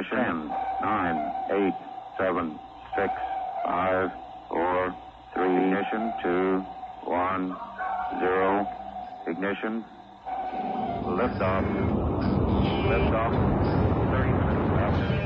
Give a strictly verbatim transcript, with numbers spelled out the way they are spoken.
ignition. Ten, nine, eight, seven, six, five, four, three, ignition. Two, one, zero, ignition. Lift off. Lift off. thirty minutes after.